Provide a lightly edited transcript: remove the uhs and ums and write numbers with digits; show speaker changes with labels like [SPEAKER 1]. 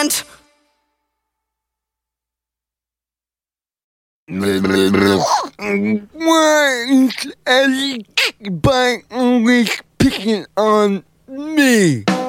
[SPEAKER 1] cunt!
[SPEAKER 2] Why is everybody always picking on me?